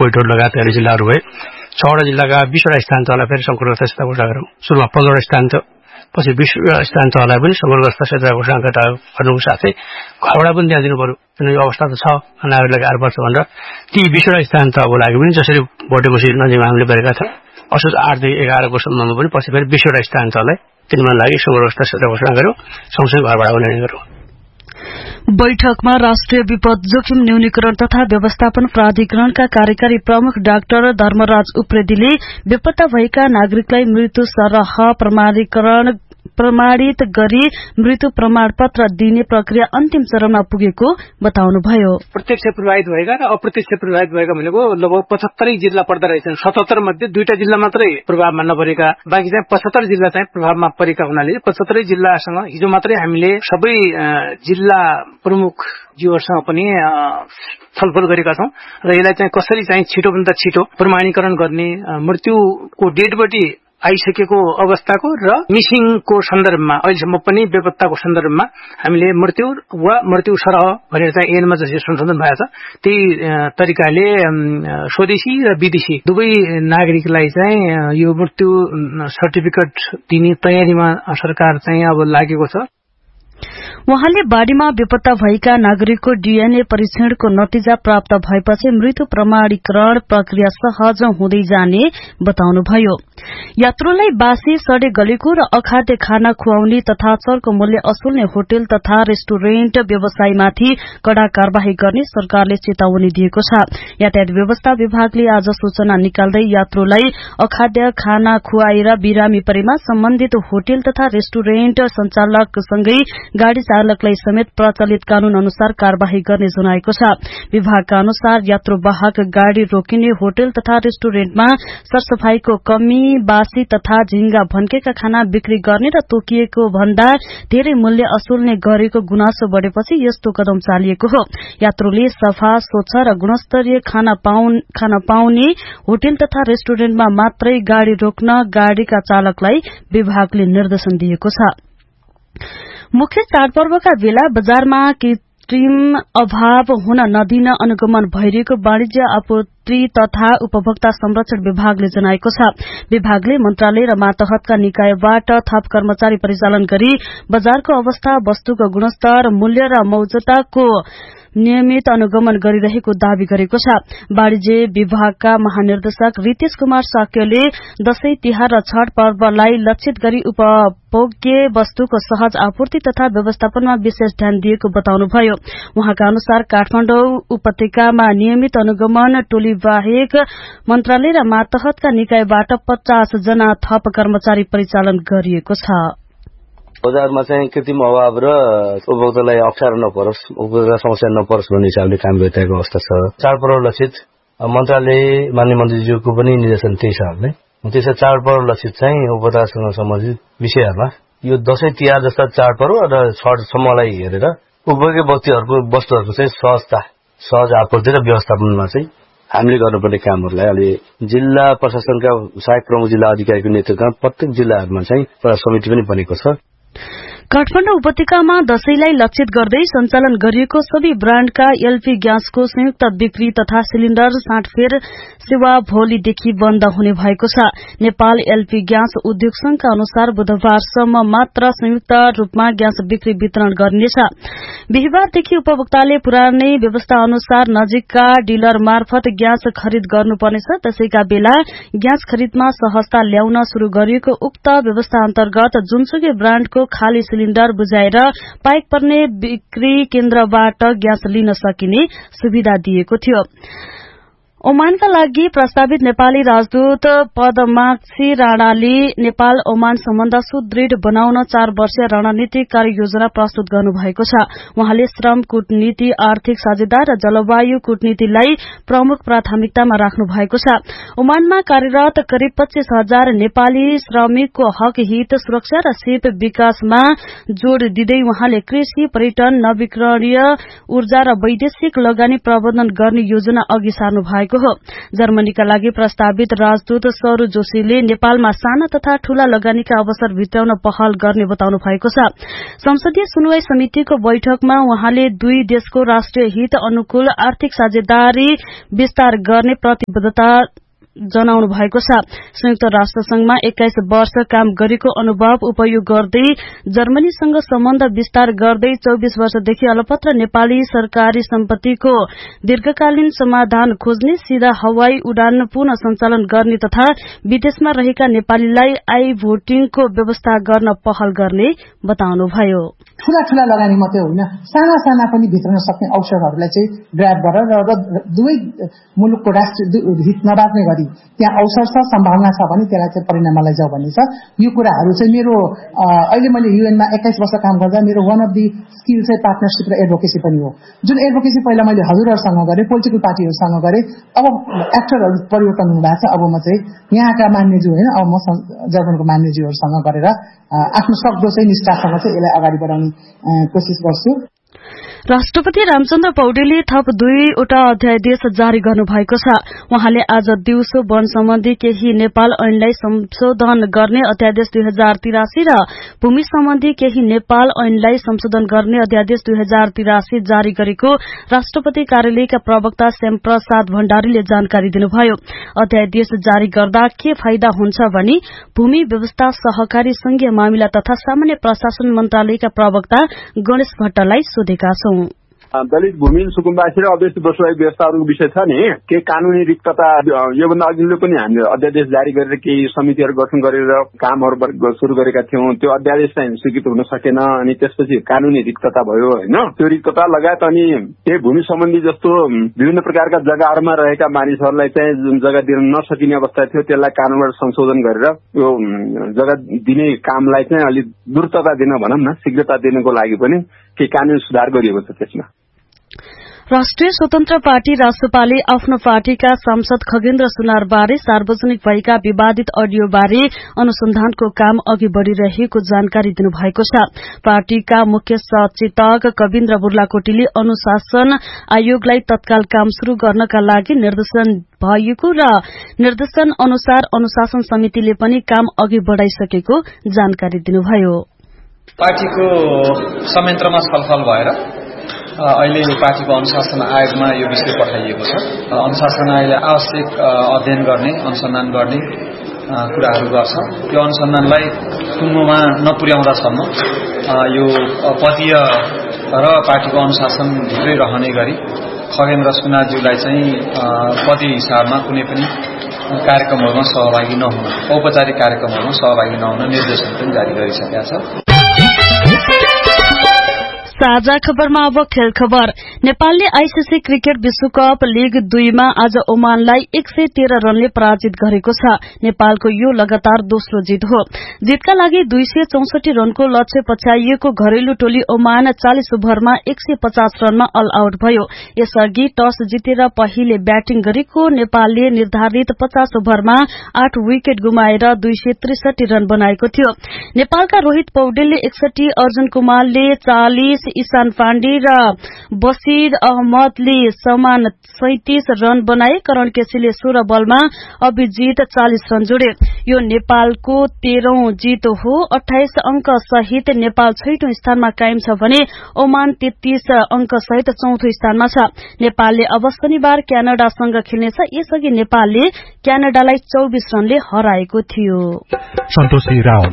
कोइटोर लगायत 13 जिल्लाहरू भए 6वटा जिल्लाका 20वटा स्थान तहलाई फेरि संकटग्रस्त क्षेत्र घोषणा गरौँ। सुरुमा 15वटा स्थान थियो, पछि 20वटा स्थान तहलाई पनि संकटग्रस्त क्षेत्र घोषणा गर्नुको साथै घरबाट पनि त्यहाँ दिनु पर्यो। किन यो अवस्था त छ नागरिकलाई गाह्रो पर्छ भनेर ती 20वटा स्थान तहको लागि पनि जसरी भोटेकोसी नजिकमा हामीले गरेका थियौँ असोज 8 देखि 11 को सम्ममा पनि पछि फेरि 20वटा स्थान तहलाई तिनमा लागि संकटग्रस्त क्षेत्र घोषणा गरौँ, सँगसँगै घरबाट पनि निर्णय गरौँ। बैठकमा राष्ट्रिय विपद जोखिम न्यूनीकरण तथा व्यवस्थापन प्राधिकरणका कार्यकारी प्रमुख डाक्टर धर्मराज उप्रेतीले बेपत्ता भएका नागरिकलाई मृत्यु सरह प्रमाणित गरी मृत्यु प्रमाणपत्र दिने प्रक्रिया अन्तिम चरणमा पुगेको बताउनुभयो। प्रत्यक्ष प्रभावित भएका र अप्रत्यक्ष प्रभावित भएका भनेको लगभग 75 जिल्ला पर्दा रहेछन्। 77 मध्ये 2टा जिल्ला मात्रै प्रभावमा नपरेका, बाँकी चाहिँ 75 जिल्ला चाहिँ प्रभावमा परेका हुनाले 75 जिल्लासँग हिजो मात्रै हामीले सबै जिल्ला प्रमुख जीवहरूसँग पनि छलफल गरेका छौं र यसलाई चाहिँ कसरी चाहिँ छिटोभन्दा छिटो प्रमाणीकरण गर्ने, मृत्युको डेडबडी आइसकेको अवस्थाको र मिसिङको सन्दर्भमा अहिलेसम्म पनि बेपत्ताको सन्दर्भमा हामीले मृत्यु वा मृत्यु सरह भनेर चाहिँ ऐनमा जसरी संशोधन भएको छ त्यही तरिकाले स्वदेशी र विदेशी दुवै नागरिकलाई चाहिँ यो मृत्यु सर्टिफिकेट दिने तयारीमा सरकार चाहिँ अब लागेको छ। उहाँले बाढ़ीमा बेपत्ता भएका नागरिकको डीएनए परीक्षणको नतिजा प्राप्त भएपछि मृत्यु प्रमाणीकरण प्रक्रिया सहज हुँदै जाने बताउनुभयो। यात्रुलाई बासी सडे गलेको र अखाद्य खाना खुवाउने तथा चरको मूल्य असुल्ने होटल तथा रेस्टुरेन्ट व्यवसायमाथि कड़ा कार्यवाही गर्ने सरकारले चेतावनी दिएको छ। यातायात व्यवस्था विभागले आज सूचना निकाल्दै यात्रुलाई अखाद्य खाना खुवाएर बिरामी परेमा सम्बन्धित होटल तथा रेस्टुरेन्ट संचालकसँगै गाड़ी चालकलाई समेत प्रचलित कानून अनुसार कार्यवाही गर्ने जनाएको छ। विभागका अनुसार यात्रुवाहक गाड़ी रोकिने होटल तथा रेस्टुरेन्टमा सरसफाईको कमी, बासी तथा झिंगा भन्केका खाना बिक्री गर्ने र तोकिएको भन्दा धेरै मूल्य असुल्ने गरेको गुनासो बढ़ेपछि यस्तो कदम चालिएको हो। यात्रुले सफा, स्वच्छ र गुणस्तरीय खाना पाउने होटल तथा रेस्टुरेन्टमा मात्रै गाड़ी रोक्न गाड़ीका चालकलाई विभागले निर्देशन दिएको छ। मुख्य चाडपर्वका बेला बजारमा कृत्रिम अभाव हुन नदिन अनुगमन भइरहेको वाणिज्य आपूर्ति तथा उपभोक्ता संरक्षण विभागले जनाएको छ। विभागले मन्त्रालय र मातहतका निकायबाट थप कर्मचारी परिचालन गरी बजारको अवस्था, वस्तुको गुणस्तर, मूल्य र मौजूदाको नियमित अनुगमन गरिरहेको दावी गरेको छ। वाणिज्य विभागका महानिर्देशक रितेश कुमार साक्यले दशैं तिहार र छठ पर्वलाई लक्षित गरी उपभोग्य वस्तुको सहज आपूर्ति तथा व्यवस्थापनमा विशेष ध्यान दिएको बताउनुभयो। उहाँका अनुसार काठमाडौँ उपत्यकामा नियमित अनुगमन टोली बाहेक मन्त्रालय र मातहतका निकायबाट 50 जना थप कर्मचारी परिचालन गरिएको छ। बजारमा चाहिँ कृत्रिम अभाव र उपभोक्तालाई अप्ठ्यारो नपरोस्, उपभोक्ता समस्या नपरोस् भन्ने हिसाबले काम गरिरहेको अवस्था छ। चाडपर्व लक्षित मन्त्रालय माननीय मन्त्रीज्यूको पनि निर्देशन त्यही छ भने त्यसै चाडपर्व लक्षित चाहिँ उपभोक्तासँग सम्बन्धित विषयहरूमा यो दशैं तिहार जस्ता चाडपर्व र छठसम्मलाई हेरेर उपभोग्य वस्तुहरूको चाहिँ सहज आपूर्ति र व्यवस्थापनमा चाहिँ हामीले गर्नुपर्ने कामहरूलाई अहिले जिल्ला प्रशासनका सहायक प्रमुख जिल्ला अधिकारीको नेतृत्वमा प्रत्येक जिल्लाहरूमा चाहिँ एउटा समिति पनि बनेको छ। काठमाडौँ उपत्यकामा दशैंलाई लक्षित गर्दै संचालन गरिएको सबै ब्राण्डका एलपी ग्यासको संयुक्त बिक्री तथा सिलिण्डर साँटफेर सेवा भोलिदेखि बन्द हुने भएको छ। नेपाल एलपी ग्यास उद्योग संघका अनुसार बुधबारसम्म मात्र संयुक्त रूपमा ग्यास बिक्री वितरण गरिनेछ। बिहिबारदेखि उपभोक्ताले पुरानै व्यवस्था अनुसार नजिकका डिलर मार्फत ग्यास खरिद गर्नुपर्नेछ। त्यसैका बेला ग्यास खरिदमा सहजता ल्याउन शुरू गरिएको उक्त व्यवस्था अन्तर्गत जुनसुकै ब्राण्डको खाली सिलिण्डर बुझाएर पाइक पर्ने बिक्री केन्द्रबाट ग्यास लिन सकिने सुविधा दिएको थियो। ओमानका लागि प्रस्तावित नेपाली राजदूत पदमाक्षी राणाले नेपाल ओमान सम्बन्ध सुदृढ़ बनाउन 4 वर्षीय रणनीतिक कार्ययोजना प्रस्तुत गर्नुभएको छ। उहाँले श्रम कूटनीति, आर्थिक साझेदार र जलवायु कूटनीतिलाई प्रमुख प्राथमिकतामा राख्नु भएको छ। ओमानमा कार्यरत करिब 25,000 नेपाली श्रमिकको हक, हित, सुरक्षा र सिप विकासमा जोड़ दिँदै उहाँले कृषि, पर्यटन, नवीकरणीय ऊर्जा र वैदेशिक लगानी प्रबन्धन गर्ने योजना अघि सार्नु भएको भएको हो। जर्मनीका लागि प्रस्तावित राजदूत सरू जोशीले नेपालमा साना तथा ठूला लगानीका अवसर भित्राउन पहल गर्ने बताउनु भएको छ। संसदीय सुनवाई समितिको बैठकमा उहाँले दुई देशको राष्ट्रिय हित अनुकूल आर्थिक साझेदारी विस्तार गर्ने प्रतिबद्धता जनाउनु भएको छ। संयुक्त राष्ट्र संघमा 21 वर्ष काम गरेको अनुभव उपयोग गर्दै जर्मनीसँग सम्बन्ध विस्तार गर्दै 24 वर्षदेखि अलपत्र नेपाली सरकारी सम्पत्तिको दीर्घकालीन समाधान खोज्ने, सीधा हवाई उडान पुनः सञ्चालन गर्ने तथा विदेशमा रहेका नेपालीलाई आई भोटिङको व्यवस्था गर्न पहल गर्ने बताउनुभयो। ठूला लगानी मात्रै होइन, साना पनि भित्रन सक्ने अवसरहरूलाई चाहिँ ग्राब गरेर र दुवै मुलुकको राष्ट्रिय हित नबाट्ने गरी त्यहाँ अवसर छ, सम्भावना छ भने त्यसलाई चाहिँ परिणाममा लैजाऊ भन्ने छ। यो कुराहरू चाहिँ मेरो अहिले मैले युएनमा 21 वर्ष काम गर्दा मेरो वान अफ दि स्किल चाहिँ पार्टनरशिप र एडभोकेसी पनि हो। जुन एडभोकेसी पहिला मैले हजुरहरूसँग गरेँ, पोलिटिकल पार्टीहरूसँग गरेँ, अब एक्टरहरू परिवर्तन हुनुभएको छ। अब म चाहिँ यहाँका मान्यज्यू होइन, अब म जर्मनको मान्यज्यूहरूसँग गरेर आफ्नो सक्दो चाहिँ निष्ठासँग चाहिँ यसलाई अगाडि बढाउने कोसिस गर्छु। राष्ट्रपति रामचन्द्र पौडेलले थप 2वटा अध्यादेश जारी गर्नु भएको छ। उहाँले आज दिउँसो वन सम्बन्धी केही नेपाल ऐनलाई संशोधन गर्ने अध्यादेश 2083 र भूमि सम्बन्धी केही नेपाल ऐनलाई संशोधन गर्ने अध्यादेश 2083 जारी गरेको राष्ट्रपति कार्यालयका प्रवक्ता श्यामप्रसाद भण्डारीले जानकारी दिनुभयो। अध्यादेश जारी गर्दा के फाइदा हुन्छ भनी भूमि व्यवस्था, सहकारी, संघीय मामिला तथा सामान्य प्रशासन मन्त्रालयका प्रवक्ता गणेश भट्टलाई सोधेका छौं। दलित भूमि सुकुम्बासी र अवैध बसोबासी व्यवस्थाहरूको विषय छ नि, के कानूनी रिक्तता योभन्दा अघिल्लो पनि हामीले अध्यादेश जारी गरेर केही समितिहरू गठन गरेर कामहरू सुरु गरेका थियौं। त्यो अध्यादेश चाहिँ स्वीकृत हुन सकेन, अनि त्यसपछि कानूनी रिक्तता भयो होइन। त्यो रिक्तता लगायत अनि त्यही भूमि सम्बन्धी जस्तो विभिन्न प्रकारका जग्गाहरूमा रहेका मानिसहरूलाई चाहिँ जुन जग्गा दिन नसकिने अवस्था थियो त्यसलाई कानूनबाट संशोधन गरेर यो जग्गा दिने कामलाई चाहिँ अलिक द्रुतता दिन भनौँ न, शीघ्रता दिनको लागि पनि केही कानूनी सुधार गरिएको छ। त्यसमा राष्ट्रिय स्वतन्त्र पार्टी रासोपाले आफ्नो पार्टीका सांसद खगेन्द्र सुनारबारे सार्वजनिक भएका विवादित अडियो बारे अनुसन्धानको काम अघि बढ़िरहेको जानकारी दिनुभएको छ। पार्टीका मुख्य सचेतक कविन्द्र बुर्लाकोटीले अनुशासन आयोगलाई तत्काल काम शुरू गर्नका लागि निर्देशन भएको र निर्देशन अनुसार अनुशासन समितिले पनि काम अघि बढ़ाइसकेको जानकारी दिनुभयो। पार्टीको संयन्त्रमा छलफल भएर अहिले पार्टीको अनुशासन आयोगमा यो विषय पठाइएको छ। अनुशासन आयोगले आवश्यक अध्ययन गर्ने, अनुसन्धान गर्ने कुराहरू गर्छ। त्यो अनुसन्धानलाई टुङ्गोमा नपुर्याउँदासम्म यो पदीय र पार्टीको अनुशासन भित्रै रहने गरी खगेन्द्र सुनारज्यूलाई चाहिँ पदीय हिसाबमा कुनै पनि कार्यक्रमहरूमा सहभागी नहुन, औपचारिक कार्यक्रमहरूमा सहभागी नहुन निर्देशन पनि जारी गरिसकेका छ। साझा खबरमा अब खेल खबर। नेपालले आईसीसी क्रिकेट विश्वकप लीग 2 मा आज ओमानलाई 113 रनले पराजित गरेको छ। नेपालको यो लगातार दोस्रो जित हो। जितका लागि 264 रनको लक्ष्य पछ्याइएको घरेलु टोली ओमान 40 ओभरमा 150 रनमा अल आउट भयो। यसअघि टस जितेर पहिले ब्याटिङ गरेको नेपालले निर्धारित 50 ओभरमा 8 विकेट गुमाएर 263 रन बनाएको थियो। नेपालका रोहित पौडेलले 61, अर्जुन कुमारले 40, ईशान पाण्डे र बशीर अहमदले समान 37 रन बनाए। करण केसीले 16 बलमा अभिजित 40 रन जोडे। यो नेपालको 13औं जित हो। 28 अंक सहित नेपाल 6औं स्थानमा कायम छ भने ओमान 33 अंक सहित 4थो स्थानमा छ। नेपालले अब शनिबार क्यानाडासँग खेल्नेछ। यसअघि नेपालले क्यानाडालाई 24 रनले हराएको थियो। सन्तोषी राव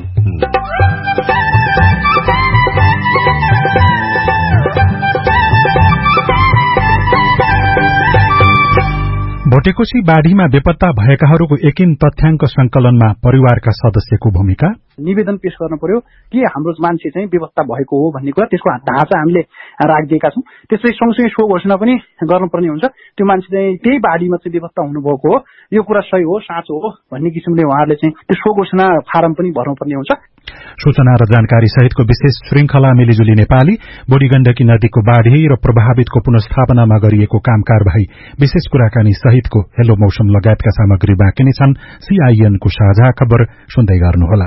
भोटेकोशी बाढ़ीमा बेपत्ता भएकाहरूको एकिन तथ्याङ्क संकलनमा परिवारका सदस्यको भूमिका। निवेदन पेश गर्न पर्यो कि हाम्रो मान्छे चाहिँ बेपत्ता भएको हो भन्ने कुरा, त्यसको ढाँचा हामीले राखिदिएका छौं। त्यसै सँगसँगै सो घोषणा पनि गर्नुपर्ने हुन्छ। त्यो मान्छे चाहिँ त्यही बाढीमा चाहिँ बेपत्ता हुनुभएको हो, यो कुरा सही हो, साँचो हो भन्ने किसिमले उहाँहरूले चाहिँ त्यो सो घोषणा फारम पनि भर्नुपर्ने हुन्छ। सूचना र जानकारी सहितको विशेष श्रृंखला मिलिजुली नेपाली बुढी गण्डकी नदीको बाढ़ी र प्रभावितको पुनर्स्थापनामा गरिएको काम कारबाही, विशेष कुराकानी सहितको हेलो मौसम लगायतका सामग्री बाँकी नै छन्। सीआईएन को साझा खबर सुन्दै गर्नुहोला।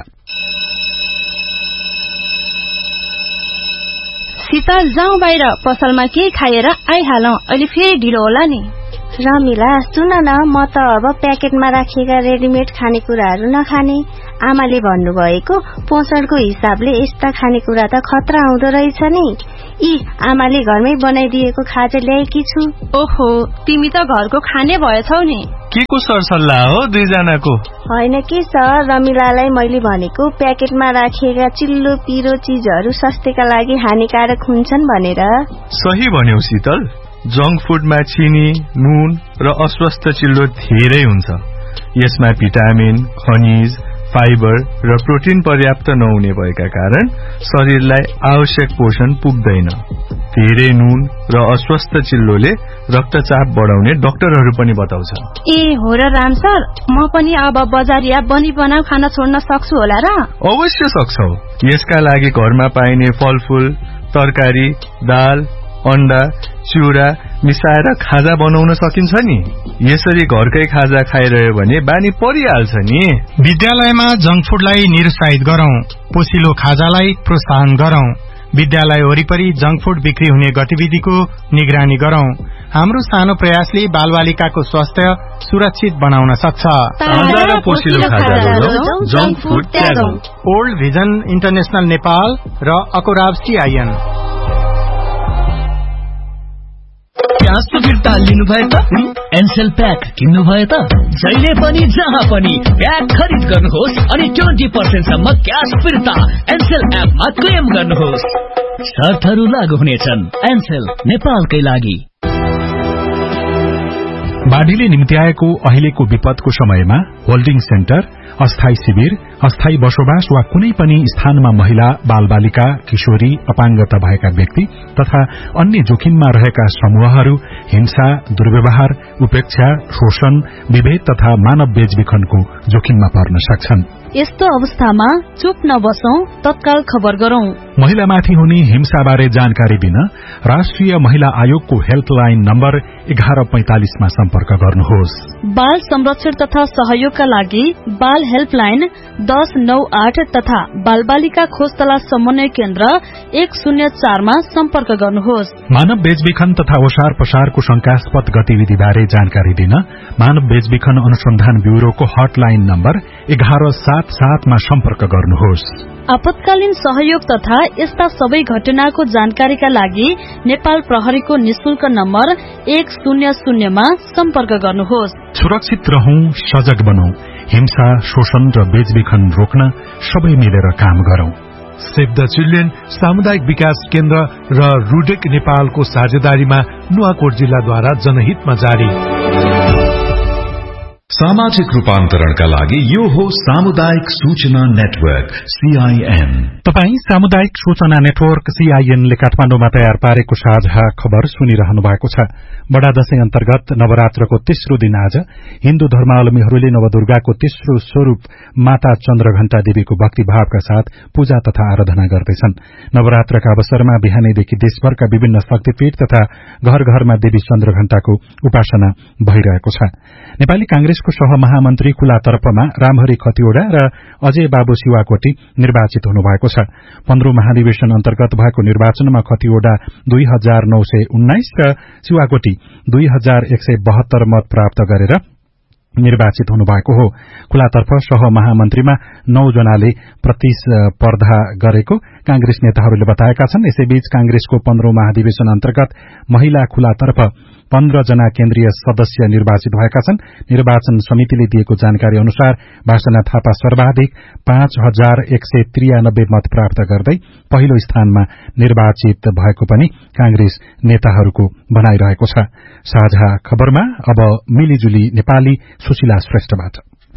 शीतल जाउँ बाहिर, पसलमा केही खाएर आइहालौं, अहिले फेरि ढिलो होला नि। रमिला सुन न, म त अब प्याकेटमा राखिएका रेडिमेड खानेकुराहरू नखाने। आमाले भन्नुभएको पोषणको हिसाबले यस्ता खानेकुरा त खतरा आउँदो रहेछ नि। आमाले घरमै बनाइदिएको खाजा ल्याएकी छु। ओहो, तिमी त घरको खाने भएछौ नि। के को सरसल्लाह हो दुईजनाको? होइन के सर, रमिलालाई मैले भनेको प्याकेटमा राखिएका चिल्लो पिरो चीजहरू स्वास्थ्यका लागि हानिकारक हुन्छन् भनेर। सही भन्यौ शीतल। जंक फूडमा चिनी, नुन र अस्वस्थ चिल्लो धेरै हुन्छ। यसमा भिटामिन, खनिज, फाइबर र प्रोटिन पर्याप्त नहुने भएका कारण शरीरलाई आवश्यक पोषण पुग्दैन। धेरै नुन र अस्वस्थ चिल्लोले रक्तचाप बढाउने डाक्टरहरू पनि बताउँछन्। हो र राम सर, म पनि अब बजारिया बनी बनाऊ खाना छोड्न सक्छु होला र? अवश्य सक्छौ। यसका लागि घरमा पाइने फलफूल, तरकारी, दाल, अण्डा, चिउरा मिसाएर खाजा बनाउन सकिन्छ नि। यसरी घरकै खाजा खाइरह्यो भने बानी परिहाल्छ नि। विद्यालयमा जंक फूडलाई निरुत्साहित गरौं, पोसिलो खाजालाई प्रोत्साहन गरौं। विद्यालय वरिपरि जंक फूड बिक्री हुने गतिविधिको निगरानी गरौं। हाम्रो सानो प्रयासले बालबालिकाको स्वास्थ्य सुरक्षित बनाउन सक्छ। ताजा र पोसिलो खाजा बनाऊ, junk food त्यागौं। Old vision international Nepal र अकोराब CIN। प्याजको फिर्ता लिनुभयो त? एनसेल प्याक किन्नुभयो त? जहिले पनि जहाँ पनि प्याक खरिद गर्नुहोस् अनि 20% सम्म क्याश फिर्ता एनसेल एपमा क्लेम गर्नुहोस्। शर्तहरू लागू हुनेछन्। एनसेल, नेपालकै लागि। बाढीले निम्त्याएको अहिलेको विपदको समयमा होल्डिङ सेन्टर, अस्थायी शिविर, अस्थायी बसोबास वा कुनै पनि स्थानमा महिला, बालबालिका, किशोरी, अपाङ्गता भएका व्यक्ति तथा अन्य जोखिममा रहेका समूहहरू हिंसा, दुर्व्यवहार, उपेक्षा, शोषण, विभेद तथा मानव बेचबिखनको जोखिममा पर्न सक्छन्। यस्तो अवस्थामा चुप नबसौं, तत्काल खबर गरौं। महिलामाथि हुने हिंसाबारे जानकारी दिन राष्ट्रिय महिला आयोगको हेल्पलाइन नम्बर 1145 मा सम्पर्क गर्नुहोस्। बाल संरक्षण तथा सहयोगका लागि बाल हेल्पलाइन 1098 तथा बालबालिका खोज तलास समन्वय केन्द्र 104 मा सम्पर्क गर्नुहोस्। मानव बेचबिखन तथा ओसार पसारको शंकास्पद गतिविधिबारे जानकारी दिन मानव बेचबिखन अनुसन्धान ब्यूरोको हटलाइन नम्बर 1177 मा सम्पर्क गर्नुहोस्। आपतकालीन सहयोग तथा यस्ता सबै घटनाको जानकारीका लागि नेपाल प्रहरीको निशुल्क नम्बर 100 मा सम्पर्क गर्नुहोस्। सुरक्षित रहौं, सजग बनौं। हिंसा, शोषण र बेचबिखन रोक्न सबै मिलेर काम गरौं। सेभ द चिल्ड्रेन, सामुदायिक विकास केन्द्र र रुडेक नेपालको साझेदारीमा नुवाकोट जिल्लाद्वारा जनहितमा जारी। सामाजिक रूपान्तरणका लागि यो हो सामुदायिक सूचना नेटवर्क CIN। तपाई सामुदायिक सूचना नेटवर्क CIN ले काठमाडौँमा तयार पारेको साझा खबर सुनिरहनु भएको छ। बडा दशैं अन्तर्गत नवरात्रको तेस्रो दिन आज हिन्दू धर्मावलम्बीहरूले नवदुर्गाको तेस्रो स्वरूप माता चन्द्रघण्टा देवीको भक्तिभावका साथ पूजा तथा आराधना गर्दैछन्। नवरात्रका अवसरमा बिहानैदेखि देशभरका विभिन्न शक्तिपीठ तथा घर घरमा देवी चन्द्रघण्टाको उपासना भइरहेको छ। नेपाली कांग्रेसको सहमहामन्त्री खुला तर्फमा रामहरि खतिवड़ा र अजय बाबु शिवाकोटी निर्वाचित हुनुभएको छ। 15औं महाधिवेशन अन्तर्गत भएको निर्वाचनमा खतिवड़ा 2919 र शिवाकोटी 2172 मत प्राप्त गरेर निर्वाचित हुनुभएको हो। खुलातर्फ सहमहामन्त्रीमा 9 जनाले प्रतिस्पर्धा गरेको कांग्रेस नेताहरूले बताएका छन्। यसैबीच कांग्रेसको 15औं महाधिवेशन अन्तर्गत महिला खुलातर्फ 15 जना केन्द्रीय सदस्य निर्वाचित भएका छन्। निर्वाचन समितिले दिएको जानकारी अनुसार भाषणा थापा सर्वाधिक 5193 मत प्राप्त गर्दै पहिलो स्थानमा निर्वाचित भएको पनि कांग्रेस नेताहरूको भनाइरहेको छ। साझा खबरमा अब मिलिजुली नेपाली सुशीला श्रेष्ठबाट।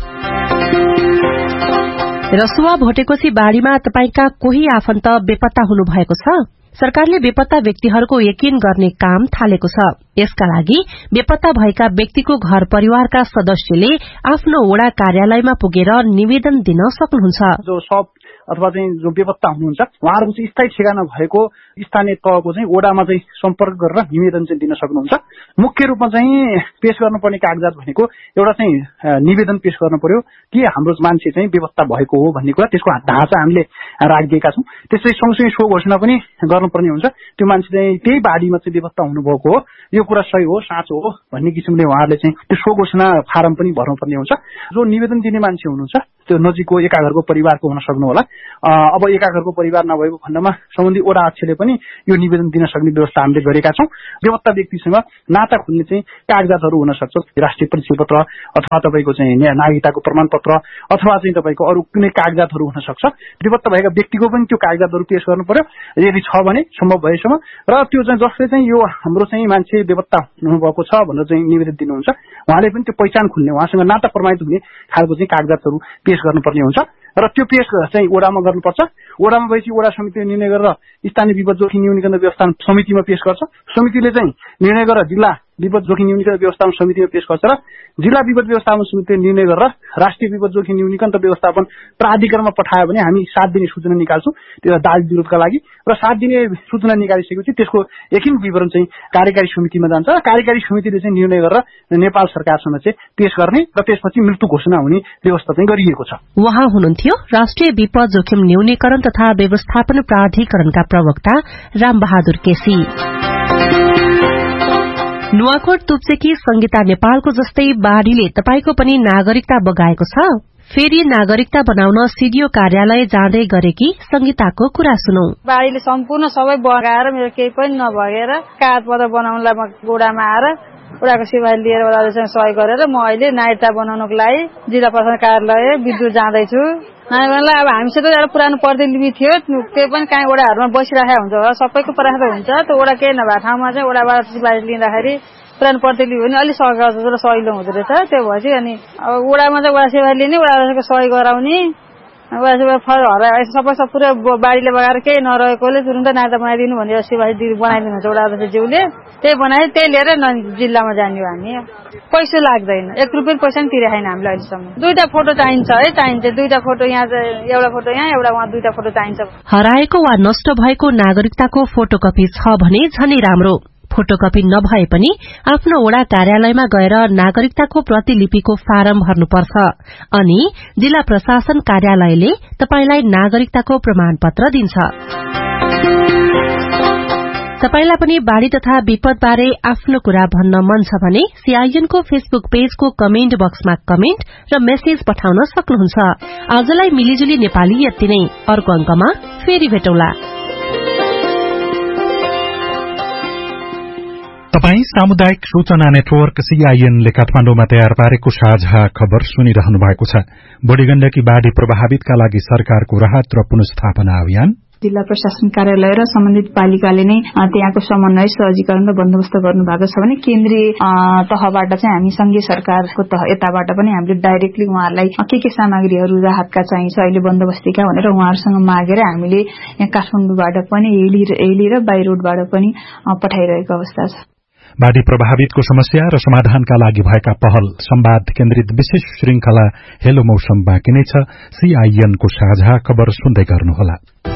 रसुवा भोटेकोशी बाढ़ीमा तपाईका कोही आफन्त बेपत्ता हुनु भएको छ? सरकारले बेपत्ता व्यक्तिहरूको यकिन गर्ने काम थालेको छ। यसका लागि बेपत्ता भएका व्यक्तिको घर परिवारका सदस्यले आफ्नो वडा कार्यालयमा पुगेर निवेदन दिन सक्नुहुन्छ। जो सब अथवा चाहिँ जो बेपत्ता हुनुहुन्छ उहाँहरूको चाहिँ स्थायी ठेगाना भएको स्थानीय तहको चाहिँ वडामा चाहिँ सम्पर्क गरेर निवेदन चाहिँ दिन सक्नुहुन्छ। मुख्य रूपमा चाहिँ पेश गर्नुपर्ने कागजात भनेको एउटा चाहिँ निवेदन पेश गर्नु पर्यो कि हाम्रो मान्छे चाहिँ बेपत्ता भएको हो भन्ने कुरा, त्यसको ढाँचा हामीले राखिदिएका छौँ। त्यसै सँगसँगै सो घोषणा पनि गर्नुपर्ने हुन्छ, त्यो मान्छे चाहिँ त्यही बाढीमा चाहिँ बेपत्ता हुनुभएको हो, यो कुरा सही हो साँचो हो भन्ने किसिमले उहाँहरूले चाहिँ त्यो सो घोषणा फारम पनि भर्नुपर्ने हुन्छ। जो निवेदन दिने मान्छे हुनुहुन्छ त्यो नजिकको एका घरको परिवारको हुन सक्नु होला। अब एका घरको परिवार नभएको खण्डमा सम्बन्धी वडा अध्यक्षले पनि यो निवेदन दिन सक्ने व्यवस्था हामीले गरेका छौँ। बेपत्ता व्यक्तिसँग नाता खुल्ने चाहिँ कागजातहरू हुन सक्छ, राष्ट्रिय परिचय पत्र अथवा तपाईँको चाहिँ नागरिकताको प्रमाणपत्र अथवा चाहिँ तपाईँको अरू कुनै कागजातहरू हुन सक्छ। बेपत्ता भएका व्यक्तिको पनि त्यो कागजातहरू पेश गर्नु पर्यो यदि छ भने सम्भव भएसम्म, र त्यो चाहिँ जसले चाहिँ यो हाम्रो चाहिँ मान्छे बेपत्ता हुनुभएको छ भनेर चाहिँ निवेदन दिनुहुन्छ उहाँले पनि त्यो पहिचान खुल्ने, उहाँसँग नाता प्रमाणित हुने खालको चाहिँ कागजातहरू पेश गर्नुपर्ने हुन्छ र त्यो पेश चाहिँ वडामा गर्नुपर्छ। वडामा भएपछि वडा समितिले निर्णय गरेर स्थानीय विपद जोखिम न्यूनीकरण व्यवस्थापन समितिमा पेश गर्छ। समितिले चाहिँ निर्णय गरेर जिल्ला विपद जोखिम न्यूनीकरण व्यवस्थापन समितिमा पेश गर्छ र जिल्ला विपद व्यवस्थापन समितिले निर्णय गरेर राष्ट्रिय विपद जोखिम न्यूनीकरण व्यवस्थापन प्राधिकरणमा पठायो भने हामी 7 दिने सूचना निकाल्छौँ त्यो दाबी विरोधका लागि, र 7 दिने सूचना निकालिसकेपछि त्यसको एकिन विवरण चाहिँ कार्यकारी समितिमा जान्छ र कार्यकारी समितिले चाहिँ निर्णय गरेर नेपाल सरकारसँग चाहिँ पेश गर्ने र त्यसपछि मृत्यु घोषणा हुने व्यवस्था चाहिँ गरिएको छ। उहाँ हुनुहुन्थ्यो राष्ट्रिय विपद जोखिम न्यूनीकरण तथा व्यवस्थापन प्राधिकरणका प्रवक्ता रामबहादुर केसी। नुवाकोट तुप्चेकी संगीता नेपालको जस्तै बाढ़ीले तपाईको पनि नागरिकता बगाएको छ। फेरि नागरिकता बनाउन सिडिओ कार्यालय जाँदै गरेकी संगीताको कुरा सुनौ। बाढ़ीले सम्पूर्ण सबै बगाएर मेरो केही पनि नभएर कागजपत्र बनाउनलाई म गोडामा आएर उडाको सेवा लिएर उडासँग सहयोग गरेर म अहिले नागरिकता बनाउनको लागि जिल्ला प्रशासन कार्यालय विद्युत जाँदैछु। नानीहरूलाई अब हामीसित एउटा पुरानो प्रतिलिपि थियो त्यो पनि कहीँ वडाहरूमा बसिराखेको हुन्छ होला, सबैको प्रयास हुन्छ। त्यो वडा केही नभएको ठाउँमा चाहिँ वडाबाट सिफारिस लिँदाखेरि पुरानो प्रतिलिपि भने अलिक सजिलो हुँदो रहेछ। त्यो भएपछि अनि अब वडामा चाहिँ वडा सेवा लिने, वडाको सहयोग गराउने, सबै पुरै बाढीले बगाएर केही नरहेकोले तुरुन्त नागरिकता बनाइदिनु भनेर सिफारिस बनाइदिनुहुन्छ वडा अध्यक्षज्यूले। त्यही बनाए त्यही लिएर जिल्लामा जाने हो हामी। पैसा लाग्दैन, 1 रुपियाँ पैसा पनि तिरेको छैन हामीले अहिलेसम्म। 2टा फोटो चाहिन्छ है, चाहिन्छ 2टा फोटो यहाँ, एउटा फोटो यहाँ, एउटा वहाँ, 2टा फोटो चाहिन्छ। हराएको वा नष्ट भएको नागरिकताको फोटोकपी छ भने झनै राम्रो। फोटोकपी नभए पनि आफ्नो वडा कार्यालयमा गएर नागरिकताको प्रतिलिपिको फारम भर्नुपर्छ अनि जिल्ला प्रशासन कार्यालयले तपाईलाई नागरिकताको प्रमाणपत्र दिन्छ। तपाईलाई पनि बाढ़ी तथा विपदबारे आफ्नो कुरा भन्न मन छ भने सीआईएनको फेसबुक पेजको कमेन्ट बक्समा कमेन्ट र मेसेज पठाउन सक्नुहुन्छ। आजलाई मिलिजुली नेपाली यति नै, अर्को अंकमा फेरि भेटौँला। तपाई सामुदायिक सूचना नेटवर्क सीआईएनले काठमाडौँमा तयार पारेको साझा खबर सुनिरहनु भएको छ। बढी गण्डकी बाढ़ी प्रभावितका लागि सरकारको राहत र पुनर्स्थापना अभियान। जिल्ला प्रशासन कार्यालय र सम्बन्धित पालिकाले नै त्यहाँको समन्वय सहजीकरण र बन्दोबस्त गर्नु भएको छ भने केन्द्रीय तहबाट चाहिँ हामी संघीय सरकारको यताबाट पनि हामीले डाइरेक्टली उहाँहरूलाई के सामग्रीहरू राहतका चाहिन्छ अहिले बन्दोबस्तीका भनेर उहाँहरूसँग मागेर हामीले यहाँ काठमाडौँबाट पनि एली र बाई रोडबाट पनि पठाइरहेको अवस्था छ। बाढ़ी प्रभावितको समस्या र समाधानका लागि भएका पहल संवाद केन्द्रित विशेष श्रृंखला हेलो मौसम बाँकी नै छ। सीआईएनको साझा खबर सुन्दै गर्नुहोला।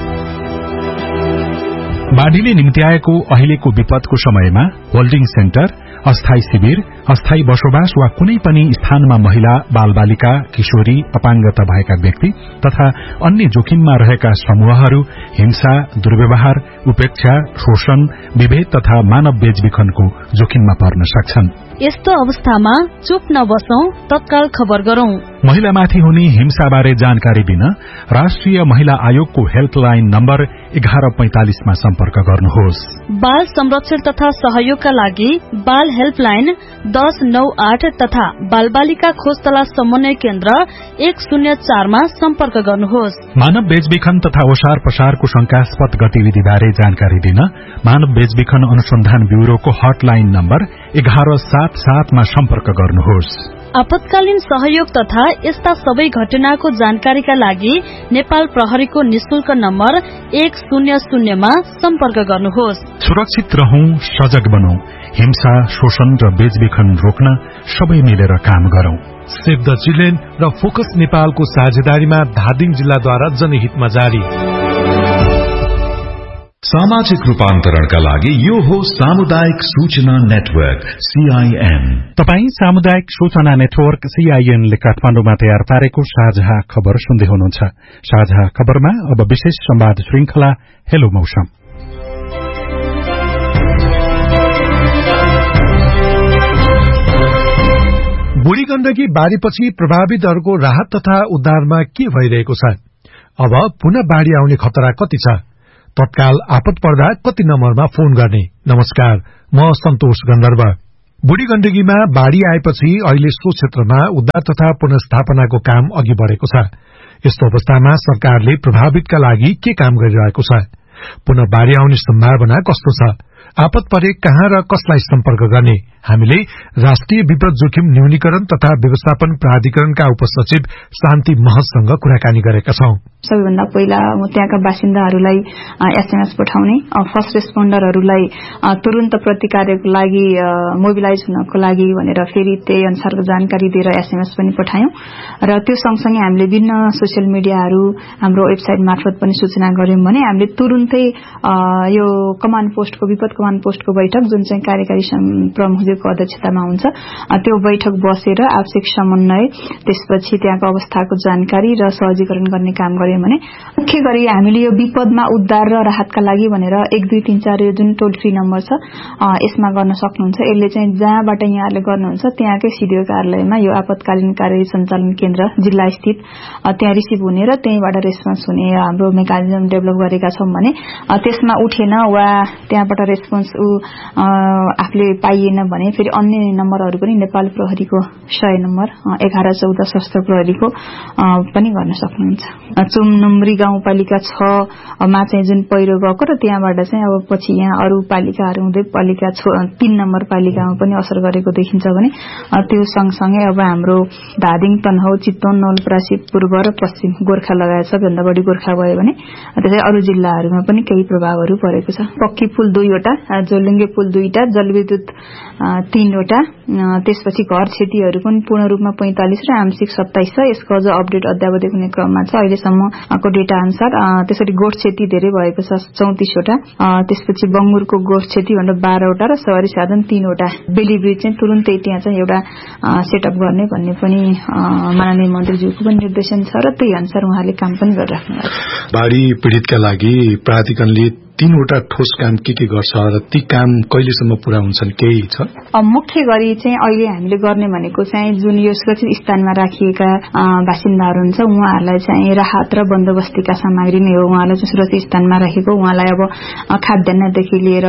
बाढ़ीले निम्त्याएको अहिलेको विपदको समयमा होल्डिङ सेन्टर, अस्थायी शिविर, अस्थायी बसोबास वा कुनै पनि स्थानमा महिला, बालबालिका, किशोरी, अपाङ्गता भएका व्यक्ति तथा अन्य जोखिममा रहेका समूहहरू हिंसा, दुर्व्यवहार, उपेक्षा, शोषण, विभेद तथा मानव बेचबिखनको जोखिममा पर्न सक्छन्। यस्तो अवस्थामा चुप नबसौं, तत्काल खबर गरौं। महिलामाथि हुने हिंसाबारे जानकारी दिन राष्ट्रिय महिला आयोगको हेल्पलाइन नम्बर 1145 मा सम्पर्क गर्नुहोस्। बाल संरक्षण तथा सहयोगका लागि बाल हेल्पलाइन 1098 तथा बालबालिका खोज तलास समन्वय केन्द्र 104 मा सम्पर्क गर्नुहोस्। मानव बेचबिखन तथा ओसार पसारको शंकास्पद गतिविधिबारे जानकारी दिन मानव बेचबिखन अनुसन्धान ब्यूरोको हटलाइन नम्बर 1177 मा सम्पर्क गर्नुहोस्। आपतकालीन सहयोग तथा यस्ता सबै घटनाको जानकारीका लागि नेपाल प्रहरीको निशुल्क नम्बर 100 मा सम्पर्क गर्नुहोस्। सुरक्षित रहौं, सजग बनौं, हिंसा, शोषण र बेचबिखन रोक्न सबै मिलेर काम गरौं। सेभ द चिल्ड्रेन र फोकस नेपालको साझेदारीमा धादिङ जिल्लाद्वारा जनहितमा जारी। सामाजिक रूपान्तरणका लागि यो हो सामुदायिक सूचना नेटवर्क CIN। तपाई सामुदायिक सूचना नेटवर्क CIN ले काठमाडौँमा तयार पारेको साझा खबर सुन्दै हुनुहुन्छ। साझा खबरमा अब विशेष संवाद श्रृंखला हेलो मौसम। बुढी गण्डकी बाढ़ीपछि प्रभावितहरूको राहत तथा उद्धारमा के भइरहेको छ? अब पुनः बाढ़ी आउने खतरा कति छ? तत्काल आपत पर्दा कति नम्बरमा फोन गर्ने? नमस्कार, म सन्तोष गन्धर्व। बुढी गण्डकीमा बाढ़ी आएपछि अहिले सो क्षेत्रमा उद्धार तथा पुनर्स्थापनाको काम अघि बढ़ेको छ। यस्तो अवस्थामा सरकारले प्रभावितका लागि के काम गरिरहेको छ? पुनः बाढ़ी आउने सम्भावना कस्तो छ? आपत परे कहाँ र कसलाई सम्पर्क गर्ने? हामीले राष्ट्रिय विपद जोखिम न्यूनीकरण तथा व्यवस्थापन प्राधिकरणका उपसचिव शान्ति महतसँग कुराकानी गरेका छौं। सबैभन्दा पहिला त्यहाँका बासिन्दाहरूलाई SMS पठाउने, फर्स्ट रेस्पोन्डरहरूलाई तुरन्त प्रतिकारको लागि मोबिलाइज हुनको लागि भनेर फेरि त्यही अनुसारको जानकारी दिएर SMS पनि पठायौं र त्यो सँगसँगै हामीले विभिन्न सोशल मिडियाहरू हाम्रो वेबसाइट मार्फत पनि सूचना गर्यौं भने हामीले तुरुन्तै यो कमान्ड पोस्टको विपद कमान्ड पोस्टको बैठक जुन चाहिँ कार्यकारी प्रमुखको अध्यक्षतामा हुन्छ त्यो बैठक बसेर आवश्यक समन्वय त्यसपछि त्यहाँको अवस्थाको जानकारी र सहजीकरण गर्ने काम गर्यौं भने मुख्य गरी हामीले यो विपदमा उद्धार र राहतका लागि भनेर 1234 यो जुन टोल फ्री नम्बर छ यसमा गर्न सक्नुहुन्छ। यसले चाहिँ जहाँबाट यहाँले गर्नुहुन्छ त्यहाँकै सिडिओ कार्यालयमा यो आपतकालीन कार्य सञ्चालन केन्द्र जिल्ला स्थित त्यहाँ रिसिभ हुने र त्यहीबाट रेस्पोन्स हुने हाम्रो मेकानिजम डेभलप गरेका छौं भने त्यसमा उठेन वा त्यहाँबाट रेस्पोन्स आफूले पाइएन भने फेरि अन्य नम्बरहरू पनि नेपाल प्रहरीको 100 नम्बर 1114 सशस्त्र प्रहरीको पनि गर्न सक्नुहुन्छ। चुमनुमरी गाउँपालिका 6 मा चाहिँ जुन पहिरो गएको र त्यहाँबाट चाहिँ अब पछि यहाँ अरू पालिकाहरू हुँदै पालिका 3 नम्बर पालिकामा पनि असर गरेको देखिन्छ भने त्यो सँगसँगै अब हाम्रो धादिङ, तनहु, चितवन, नवलपरासी, पूर्व र पश्चिम गोर्खा लगायत सबैभन्दा बढी गोर्खा भयो भने त्यसै अरू जिल्लाहरूमा पनि केही प्रभावहरू परेको छ। पक्की पुल 2 वटा, जोलुङ्गे पुल 2 वटा, जलविद्युत 3 वटा, त्यसपछि घर क्षतिहरू पनि पूर्ण रूपमा 45 र आंशिक 27 छ। यसको अझ अपडेट अद्यावधि हुने क्रममा छ अहिलेसम्मको डेटा अनुसार। त्यसरी गोठ क्षति धेरै भएको छ 34 वटा, त्यसपछि बंगुरको गोठ क्षति भनेर 12 वटा र सवारी साधन 3 वटा। बेली ब्रिज चाहिँ तुरुन्तै त्यहाँ चाहिँ एउटा सेटअप गर्ने भन्ने पनि माननीय मन्त्रीज्यूको पनि निर्देशन छ र त्यही अनुसार उहाँले काम पनि गरिराख्नु भएको छ। बाढ़ी पीड़ितका लागि प्राधिकरणले 3 वटा ठोस काम के गर्छ र ती काम कहिलेसम्म पूरा हुन्छन् केही छ? मुख्य गरी चाहिँ अहिले हामीले गर्ने भनेको चाहिँ जुन यो सुरक्षित स्थानमा राखिएका बासिन्दाहरू हुन्छ उहाँहरूलाई चाहिँ राहत र बन्दोबस्तीका सामग्री नै हो। उहाँलाई चाहिँ सुरक्षित स्थानमा राखेको उहाँलाई अब खाद्यान्नदेखि लिएर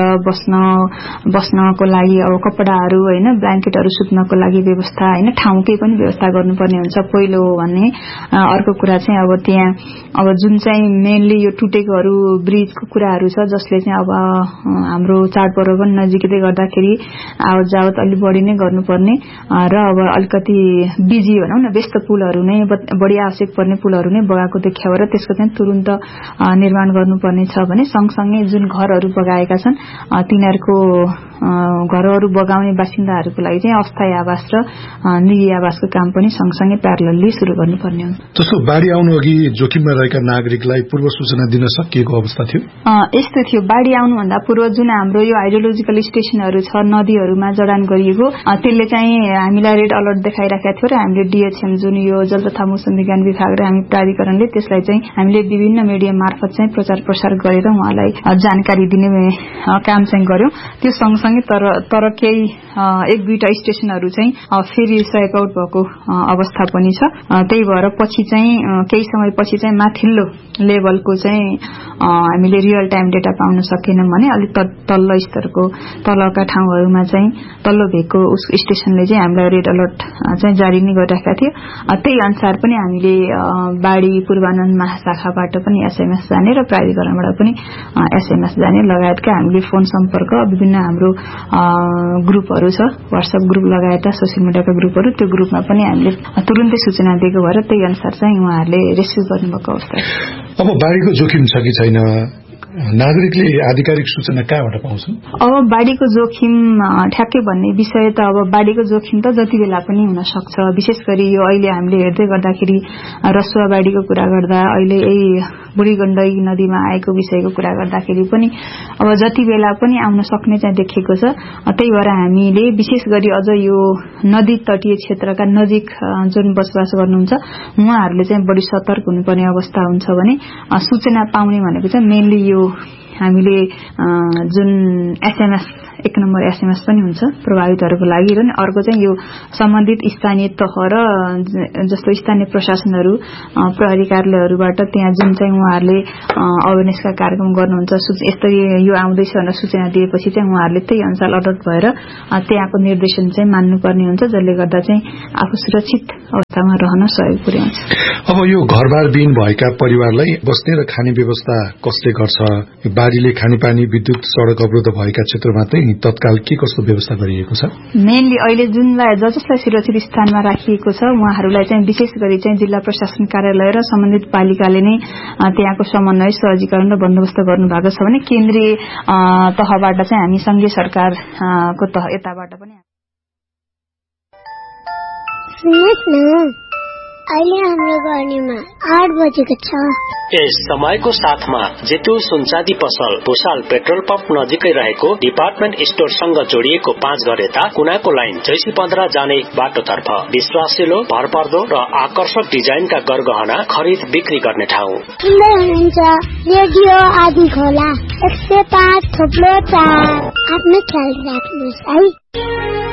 बस्नको लागि अब कपडाहरू हैन ब्ल्याङ्केटहरू सुत्नको लागि व्यवस्था हैन ठाउँकै पनि व्यवस्था गर्नुपर्ने हुन्छ पहिलो हो भने। अर्को कुरा चाहिँ अब त्यहाँ अब जुन चाहिँ मेनली यो टुटेकोहरू ब्रिजको कुराहरू छ जसले चाहिँ अब हाम्रो चाडपर्व पनि नजिकै गर्दाखेरि आवत जावत अलि बढी नै गर्नुपर्ने र अब अलिकति बिजी भनौं न व्यस्त पुलहरू नै बढी आवश्यक पर्ने पुलहरू नै बगाएको देख्यावर त्यसको चाहिँ तुरुन्त निर्माण गर्नुपर्ने छ भने सँगसँगै जुन घरहरू बगाएका छन् तिनीहरूको घरहरू बगाउने बासिन्दाहरूको लागि चाहिँ अस्थायी आवास र निजी आवासको काम पनि सँगसँगै प्यारलली सुरु गर्नुपर्ने हुन्छ। जस्तो बाढ़ी आउनु अघि जोखिममा रहेका नागरिकलाई पूर्व सूचना दिन सकिएको अवस्था थियो? यस्तो थियो बाढ़ी आउनुभन्दा पूर्व जुन हाम्रो यो हाइड्रोलोजिकल स्टेशनहरू छ नदीहरूमा जडान गरिएको त्यसले चाहिँ हामीलाई रेड अलर्ट देखाइराखेको थियो र हामीले DHM जुन यो जल तथा मौसम विज्ञान विभाग र हामी प्राधिकरणले त्यसलाई चाहिँ हामीले विभिन्न मिडिया मार्फत चाहिँ प्रचार प्रसार गरेर उहाँलाई जानकारी दिने काम चाहिँ गर्यौं। त्यो सँगसँगै तर केही 1-2टा स्टेशनहरू चाहिँ फेरि सयक आउट भएको अवस्था पनि छ। त्यही भएर पछि चाहिँ केही समय पछि चाहिँ माथिल्लो लेभलको चाहिँ हामीले रियल टाइम डेटा पाउन सकेनौं भने अलि तल्लो स्तरको तलका ठाउँहरूमा चाहिँ तल्लो भेगको स्टेशनले चाहिँ हामीलाई रेड अलर्ट चाहिँ जारी नै गरिराखेका थियो। त्यही अनुसार पनि हामीले बाढ़ी पूर्वानुमान महाशाखाबाट पनि SMS जाने र प्राधिकरणबाट पनि SMS जाने लगायतका हामीले फोन सम्पर्क विभिन्न हाम्रो ग्रुपहरू छ WhatsApp ग्रुप लगायतका सोशल मिडियाका ग्रुपहरू त्यो ग्रुपमा पनि हामीले तुरुन्तै सूचना दिएको भएर त्यही अनुसार चाहिँ उहाँहरूले रेस्क्यु गर्नुभएको अवस्था छ। अब बाढ़ीको जोखिम छ कि छैन नागरिकले आधिकारिक सूचना कहाँबाट पाउँछन्? अब बाढीको जोखिम ठ्याक्कै भन्ने विषय त अब बाढीको जोखिम त जति बेला पनि हुन सक्छ। विशेष गरी यो अहिले हामीले हेर्दै गर्दाखेरि रसुवा बाढीको कुरा गर्दा अहिले यही बुढी गण्डकी नदीमा आएको विषयको कुरा गर्दाखेरि पनि अब जति बेला पनि आउन सक्ने चाहिँ देखिएको छ। त्यही भएर हामीले विशेष गरी अझ यो नदी तटीय क्षेत्रका नजिक जुन बसोबास गर्नुहुन्छ उहाँहरूले चाहिँ बढी सतर्क हुनुपर्ने अवस्था हुन्छ भने सूचना पाउने भनेको चाहिँ मेनली यो हामीले जुन एसएमएस 1 नम्बर एसएमएस पनि हुन्छ प्रभावितहरूको लागि र अर्को चाहिँ यो सम्बन्धित स्थानीय तह र जस्तो स्थानीय प्रशासनहरू प्रहरी कार्यालयहरूबाट त्यहाँ जुन चाहिँ उहाँहरूले अवेरनेसका कार्यक्रम गर्नुहुन्छ यस्तै यो आउँदैछ भनेर सूचना दिएपछि चाहिँ उहाँहरूले त्यही अनुसार अलर्ट भएर त्यहाँको निर्देशन चाहिँ मान्नुपर्ने हुन्छ जसले गर्दा चाहिँ आफू सुरक्षित अवस्थामा रहन सहयोग पुर्याउँछ। अब यो घरबार विहीन भएका परिवारलाई बस्ने र खाने व्यवस्था कसले गर्छ? बाढीले खानेपानी विद्युत सड़क अवरुद्ध भएका क्षेत्रमा चाहिँ तत्काल के कस्तो व्यवस्था गरिएको छ? मेनली अहिले जुनलाई जसलाई सुरक्षित स्थानमा राखिएको छ उहाँहरूलाई चाहिँ विशेष गरी चाहिँ जिल्ला प्रशासन कार्यालय र सम्बन्धित पालिकाले नै त्यहाँको समन्वय सहजीकरण र बन्दोबस्त गर्नु भएको छ भने केन्द्रीय तहबाट चाहिँ हामी संघीय सरकारको तह यताबाट पनि अहिले हाम्रो गर्नेमा 8 बजेको छ। यस समयको साथमा जेतु सुनचाँदी पसल भूषाल पेट्रोल पंप नजिकै रहेको डिपार्टमेन्ट स्टोरसँग जोडिएको 5 घर यता कुनाको लाइन जैसी 15 जाने बाटोतर्फ विश्वासिलो भरपर्दो र आकर्षक डिजाइनका गरगहना खरिद बिक्री गर्ने ठाउँ। सुन्दै हुनुहुन्छ रेडियो आदि खोला 105.4। आफ्नो ख्याल राख्नुहोस् है।